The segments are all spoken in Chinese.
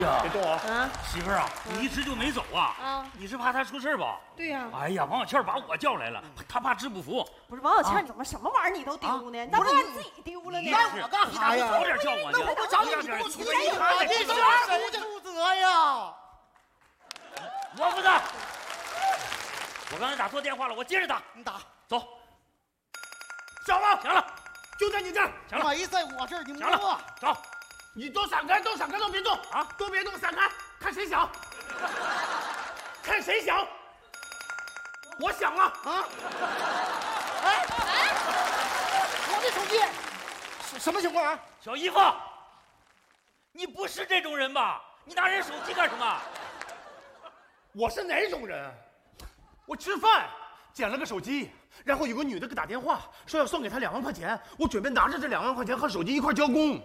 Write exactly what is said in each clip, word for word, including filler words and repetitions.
呀， 别动啊！ 啊， 媳妇儿啊，你一直就没走啊？ 啊， 你是怕他出事吧？ 对呀。 哎呀，王小倩把我叫来了，他怕治不服。 不是王小倩，你怎么什么玩意儿你都丢呢？你咋不把你自己丢了呢？ 你我干啥呀？早点叫我呢！ 那我不找你，你给我出来！ 我这是谁负责呀？ 我负责。我刚才打错电话了，我接着打。 你打， 走。 小了， 行了， 就在你这儿。 行了， 没在我这儿，你行了，走。 你都闪开，都闪开，都别动啊！ 都别动，闪开，看谁响，看谁响。我响了啊！哎哎，我的手机，什什么情况啊？ 小姨夫，你不是这种人吧？你拿人手机干什么？ 我是哪种人？我吃饭捡了个手机，然后有个女的给打电话说要送给她两万块钱，我准备拿着这两万块钱和手机一块交工。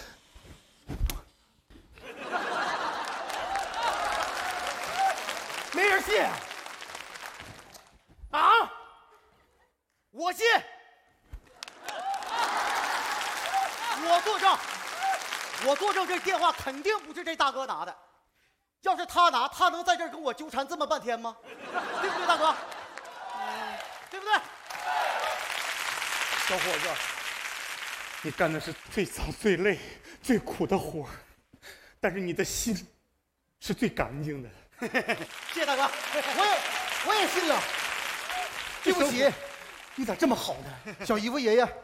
没人信啊！我信， 我作证，我作证，这电话肯定不是这大哥拿的。要是他拿，他能在这儿跟我纠缠这么半天吗？对不对，大哥？嗯，对不对？ 小伙子，你干的是最脏、最累、最苦的活，但是你的心是最干净的。 谢谢大哥， 我也我也信了。对不起， 你咋这么好呢？ 小姨夫爷爷，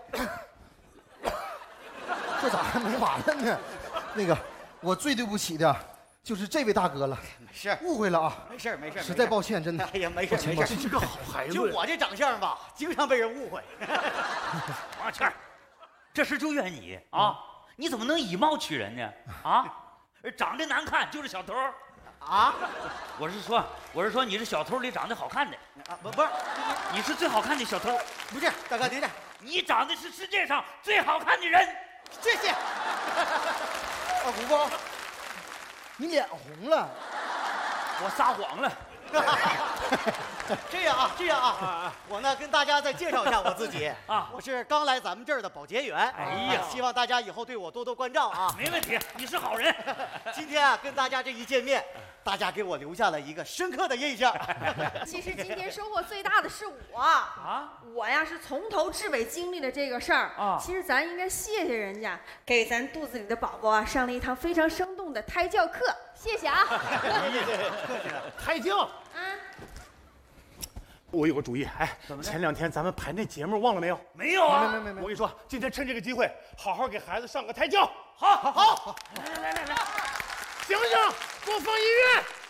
这咋还没完了呢？那个，我最对不起的就是这位大哥了。 没事， 误会了啊， 没事没事， 实在抱歉，真的。 哎呀，没事没事， 这是个好孩子。 就我这长相吧，经常被人误会。 王小倩，这事就怨你啊！你怎么能以貌取人呢？啊，长得难看就是小偷。 啊！ 我是说，我是说，你是小偷里长得好看的啊，不不是， 你是最好看的小偷。 不是，大哥您这， 你长得是世界上最好看的人。 谢谢。 二胡包，你脸红了， 我撒谎了。 这样啊，这样啊，我呢跟大家再介绍一下我自己啊， 我是刚来咱们这儿的保洁员。 哎呀， 希望大家以后对我多多关照啊。 没问题，你是好人。 今天啊跟大家这一见面，大家给我留下了一个深刻的印象。 其实今天收获最大的是我啊，我呀是从头至尾经历了这个事儿啊。其实咱应该谢谢人家，给咱肚子里的宝宝啊上了一堂非常生动的胎教课，谢谢啊。 胎教啊。 我有个主意，哎，前两天咱们排那节目忘了没有？ 没有啊， 没没没没。我跟你说，今天趁这个机会，好好给孩子上个胎教。 好，好，好， 来来来来，醒醒，给我放音乐。